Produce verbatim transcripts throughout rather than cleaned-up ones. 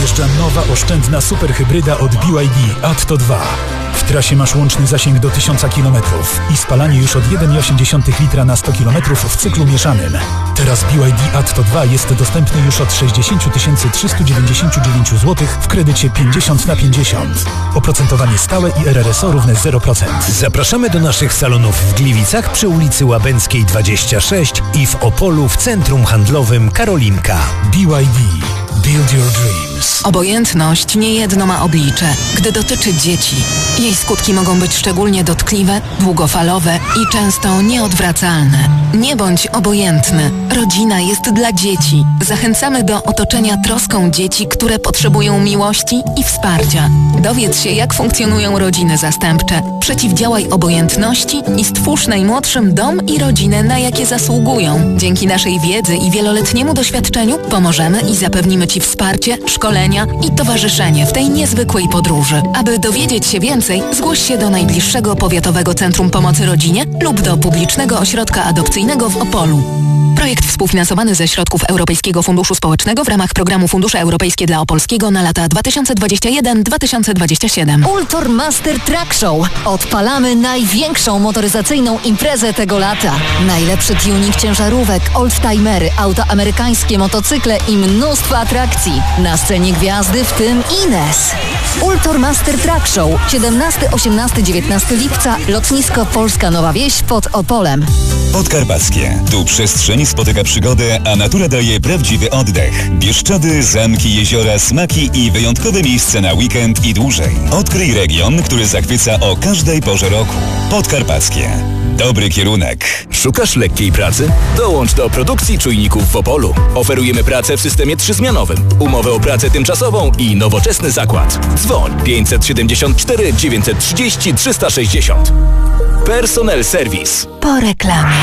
Nadjeżdża nowa oszczędna superhybryda od B Y D Atto dwa. W trasie masz łączny zasięg do tysiąca kilometrów i spalanie już od jeden przecinek osiem litra na sto kilometrów w cyklu mieszanym. Teraz B Y D Atto dwa jest dostępny już od sześćdziesiąt tysięcy trzysta dziewięćdziesiąt dziewięć złotych w kredycie pięćdziesiąt na pięćdziesiąt. Oprocentowanie stałe i R R S O równe zero procent. Zapraszamy do naszych salonów w Gliwicach przy ulicy Łabęckiej dwadzieścia sześć i w Opolu w centrum handlowym Karolinka. B Y D. Build your dreams. Obojętność niejedno ma oblicze, gdy dotyczy dzieci. Jej skutki mogą być szczególnie dotkliwe, długofalowe i często nieodwracalne. Nie bądź obojętny. Rodzina jest dla dzieci. Zachęcamy do otoczenia troską dzieci, które potrzebują miłości i wsparcia. Dowiedz się, jak funkcjonują rodziny zastępcze. Przeciwdziałaj obojętności i stwórz najmłodszym dom i rodzinę, na jakie zasługują. Dzięki naszej wiedzy i wieloletniemu doświadczeniu pomożemy i zapewnimy Ci wsparcie, szkolenia i towarzyszenie w tej niezwykłej podróży. Aby dowiedzieć się więcej, zgłoś się do najbliższego Powiatowego Centrum Pomocy Rodzinie lub do publicznego ośrodka adopcyjnego w Opolu. Projekt współfinansowany ze środków Europejskiego Funduszu Społecznego w ramach programu Fundusze Europejskie dla Opolskiego na lata dwa tysiące dwudziesty pierwszy do dwa tysiące dwudziestego siódmego. Ultor Master Truck Show. Odpalamy największą motoryzacyjną imprezę tego lata. Najlepszy tuning ciężarówek, oldtimery, auta amerykańskie, motocykle i mnóstwo atrakcji. Na scenie gwiazdy, w tym Ines. Ultor Master Truck Show. siedemnastego, osiemnastego, dziewiętnastego lipca. Lotnisko Polska Nowa Wieś pod Opolem. Podkarpackie. Tu przestrzeń spotyka przygodę, a natura daje prawdziwy oddech. Bieszczady, zamki, jeziora, smaki i wyjątkowe miejsce na weekend i dłużej. Odkryj region, który zachwyca o każdej porze roku. Podkarpackie. Dobry kierunek. Szukasz lekkiej pracy? Dołącz do produkcji czujników w Opolu. Oferujemy pracę w systemie trzyzmianowym, umowę o pracę tymczasową i nowoczesny zakład. Dzwoń pięćset siedemdziesiąt cztery dziewięćset trzydzieści trzysta sześćdziesiąt. Personel Service. Po reklamie.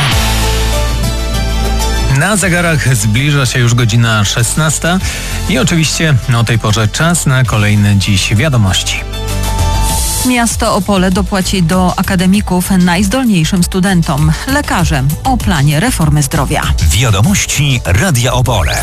Na zegarach zbliża się już godzina szesnasta i oczywiście o tej porze czas na kolejne dziś wiadomości. Miasto Opole dopłaci do akademików najzdolniejszym studentom, lekarzom, o planie reformy zdrowia. Wiadomości Radia Opole.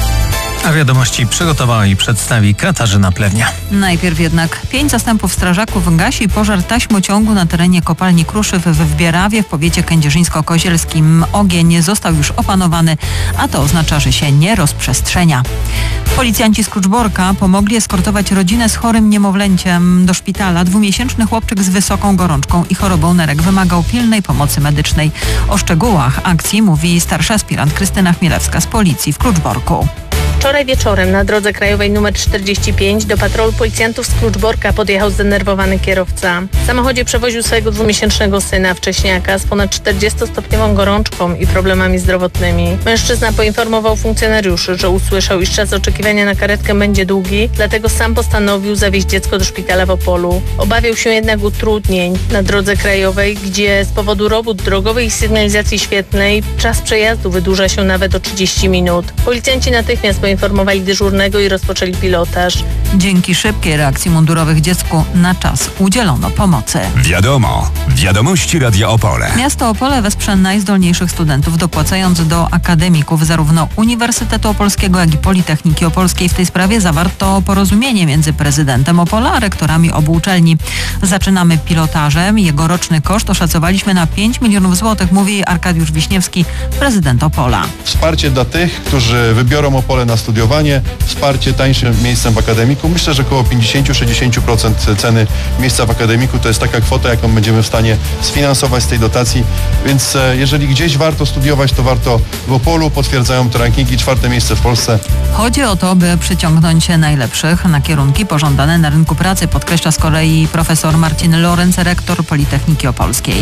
A wiadomości przygotowała i przedstawi Katarzyna Plewnia. Najpierw jednak pięć zastępów strażaków gasi pożar taśmociągu na terenie kopalni Kruszyw w Bierawie w powiecie kędzierzyńsko-kozielskim. Ogień został już opanowany, a to oznacza, że się nie rozprzestrzenia. Policjanci z Kluczborka pomogli eskortować rodzinę z chorym niemowlęciem do szpitala. Dwumiesięczny chłopczyk z wysoką gorączką i chorobą nerek wymagał pilnej pomocy medycznej. O szczegółach akcji mówi starsza aspirant Krystyna Chmielewska z policji w Kluczborku. Wczoraj wieczorem na drodze krajowej nr czterdzieści pięć do patrolu policjantów z Kluczborka podjechał zdenerwowany kierowca. W samochodzie przewoził swojego dwumiesięcznego syna, wcześniaka, z ponad czterdziestostopniową gorączką i problemami zdrowotnymi. Mężczyzna poinformował funkcjonariuszy, że usłyszał, iż czas oczekiwania na karetkę będzie długi, dlatego sam postanowił zawieźć dziecko do szpitala w Opolu. Obawiał się jednak utrudnień na drodze krajowej, gdzie z powodu robót drogowej i sygnalizacji świetlnej czas przejazdu wydłuża się nawet o trzydzieści minut. Policjanci natychmiast poinformowali dyżurnego i rozpoczęli pilotaż. Dzięki szybkiej reakcji mundurowych dziecku na czas udzielono pomocy. Wiadomo. Wiadomości Radia Opole. Miasto Opole wesprze najzdolniejszych studentów, dopłacając do akademików zarówno Uniwersytetu Opolskiego, jak i Politechniki Opolskiej. W tej sprawie zawarto porozumienie między prezydentem Opola a rektorami obu uczelni. Zaczynamy pilotażem. Jego roczny koszt oszacowaliśmy na pięć milionów złotych, mówi Arkadiusz Wiśniewski, prezydent Opola. Wsparcie dla tych, którzy wybiorą Opole na studiowanie, wsparcie tańszym miejscem w akademiku. Myślę, że około pięćdziesiąt do sześćdziesięciu procent ceny miejsca w akademiku to jest taka kwota, jaką będziemy w stanie sfinansować z tej dotacji. Więc jeżeli gdzieś warto studiować, to warto w Opolu. Potwierdzają to rankingi, czwarte miejsce w Polsce. Chodzi o to, by przyciągnąć najlepszych na kierunki pożądane na rynku pracy, podkreśla z kolei profesor Marcin Lorenz, rektor Politechniki Opolskiej.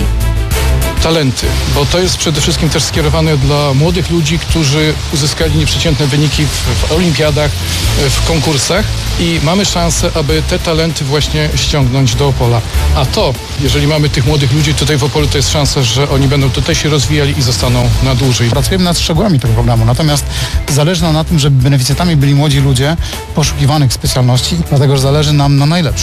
Talenty, bo to jest przede wszystkim też skierowane dla młodych ludzi, którzy uzyskali nieprzeciętne wyniki w, w olimpiadach, w konkursach i mamy szansę, aby te talenty właśnie ściągnąć do Opola. A to, jeżeli mamy tych młodych ludzi tutaj w Opolu, to jest szansa, że oni będą tutaj się rozwijali i zostaną na dłużej. Pracujemy nad szczegółami tego programu, natomiast zależy nam na tym, żeby beneficjentami byli młodzi ludzie poszukiwanych specjalności, dlatego że zależy nam na najlepszych.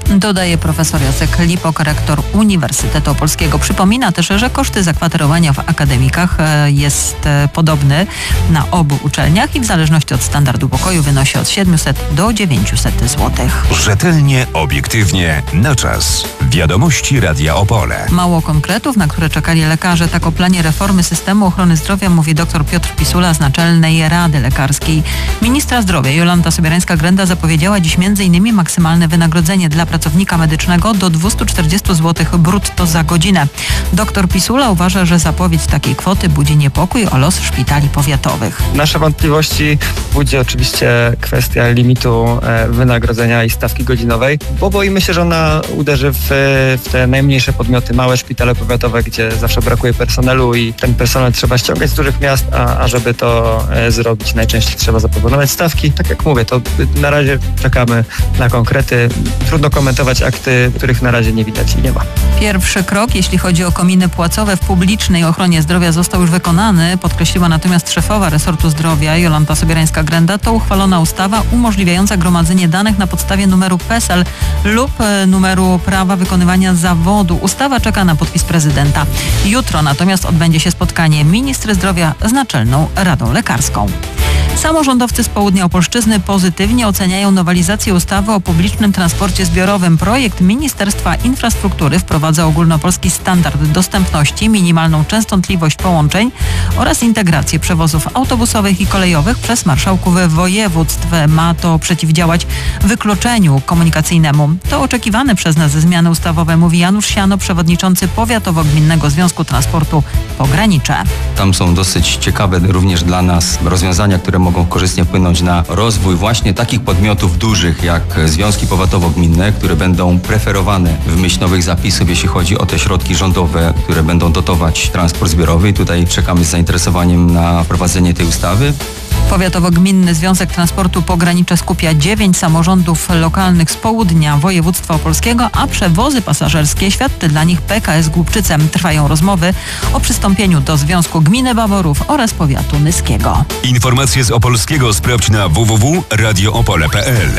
Dodaje profesor Jacek Lipok, rektor Uniwersytetu Opolskiego. Przypomina też, że koszty zakwaterowania w akademikach jest podobny na obu uczelniach i w zależności od standardu pokoju wynosi od siedmiuset do dziewięciuset złotych. Rzetelnie, obiektywnie, na czas. Wiadomości Radia Opole. Mało konkretów, na które czekali lekarze. Tak o planie reformy systemu ochrony zdrowia mówi dr Piotr Pisula z Naczelnej Rady Lekarskiej. Ministra zdrowia Jolanta Sobierańska-Grenda zapowiedziała dziś między innymi maksymalne wynagrodzenie dla pracownika medycznego do dwieście czterdzieści złotych brutto za godzinę. Dr Pisula uważa, że zapowiedź takiej kwoty budzi niepokój o los szpitali powiatowych. Nasze wątpliwości budzi oczywiście kwestia limitu wynagrodzenia i stawki godzinowej, bo boimy się, że ona uderzy w, w te najmniejsze podmioty, małe szpitale powiatowe, gdzie zawsze brakuje personelu i ten personel trzeba ściągać z dużych miast, a, a żeby to e, zrobić, najczęściej trzeba zaproponować stawki. Tak jak mówię, to na razie czekamy na konkrety. Trudno komentować akty, których na razie nie widać i nie ma. Pierwszy krok, jeśli chodzi o kominy płacowe w publicznej ochronie zdrowia, został już wykonany, podkreśliła natomiast szefowa resortu zdrowia Jolanta Sobierańska-Grenda. To uchwalona ustawa umożliwiająca gromadzenie danych na podstawie numeru PESEL lub numeru prawa wykonywania zawodu. Ustawa czeka na podpis prezydenta. Jutro natomiast odbędzie się spotkanie ministra zdrowia z Naczelną Radą Lekarską. Samorządowcy z południa Opolszczyzny pozytywnie oceniają nowelizację ustawy o publicznym transporcie zbiorowym. Projekt Ministerstwa Infrastruktury wprowadza ogólnopolski standard dostępności, minimalną częstotliwość połączeń oraz integrację przewozów autobusowych i kolejowych przez marszałków województw. Ma to przeciwdziałać wykluczeniu komunikacyjnemu. To oczekiwane przez nas zmiany ustawowe, mówi Janusz Siano, przewodniczący Powiatowo-Gminnego Związku Transportu Pogranicze. Tam są dosyć ciekawe również dla nas rozwiązania, które mogą korzystnie wpłynąć na rozwój właśnie takich podmiotów dużych jak związki powiatowo-gminne, które będą preferowane w myśl nowych zapisów, jeśli chodzi o te środki rządowe, które będą dotować transport zbiorowy. I tutaj czekamy z zainteresowaniem na wprowadzenie tej ustawy. Powiatowo-Gminny Związek Transportu Pogranicze skupia dziewięć samorządów lokalnych z południa województwa opolskiego, a przewozy pasażerskie świadczy dla nich P K S Głubczyce. Trwają rozmowy o przystąpieniu do Związku Gminy Baworów oraz Powiatu Nyskiego. Informacje z Opolskiego sprawdź na w w w kropka radio opole kropka p l.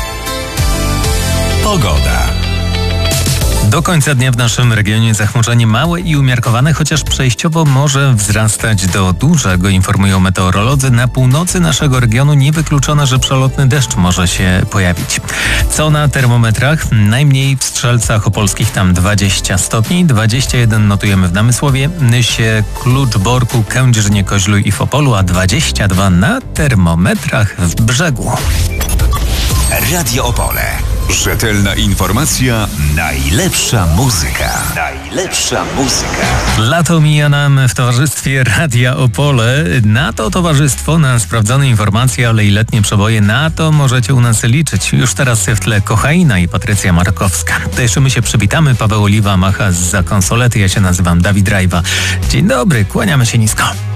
Pogoda. Do końca dnia w naszym regionie zachmurzenie małe i umiarkowane, chociaż przejściowo może wzrastać do dużego, informują meteorolodzy. Na północy naszego regionu niewykluczone, że przelotny deszcz może się pojawić. Co na termometrach? Najmniej w Strzelcach Opolskich, tam dwadzieścia stopni, dwadzieścia jeden notujemy w Namysłowie, Nysie, Kluczborku, Kędzierzynie, Koźlu i w Opolu, a dwadzieścia dwa na termometrach w Brzegu. Radio Opole. Rzetelna informacja, najlepsza muzyka. Najlepsza muzyka. Lato mija nam w towarzystwie Radia Opole. Na to towarzystwo, na sprawdzone informacje, ale i letnie przeboje, na to możecie u nas liczyć. Już teraz w tle Kochaina i Patrycja Markowska. To jeszcze my się przywitamy. Paweł Oliwa macha zza konsolety. Ja się nazywam Dawid Rajwa. Dzień dobry, kłaniamy się nisko.